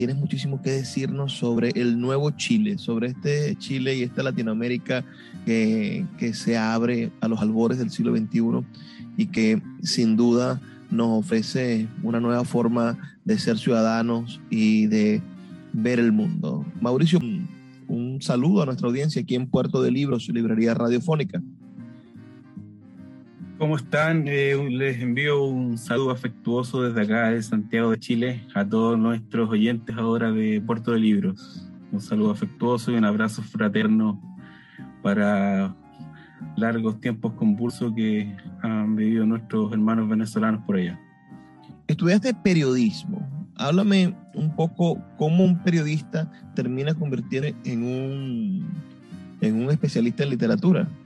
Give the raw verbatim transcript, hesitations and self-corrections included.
tienes muchísimo que decirnos sobre el nuevo Chile, sobre este Chile y esta Latinoamérica que, que se abre a los albores del siglo veintiuno y que sin duda nos ofrece una nueva forma de ser ciudadanos y de ver el mundo. Mauricio, un, un saludo a nuestra audiencia aquí en Puerto de Libros, su librería radiofónica. ¿Cómo están? Eh, les envío un saludo afectuoso desde acá de Santiago de Chile a todos nuestros oyentes ahora de Puerto de Libros. Un saludo afectuoso y un abrazo fraterno para largos tiempos convulsos que han vivido nuestros hermanos venezolanos por allá. Estudiaste periodismo. Háblame un poco cómo un periodista termina convertir en un, en un especialista en literatura.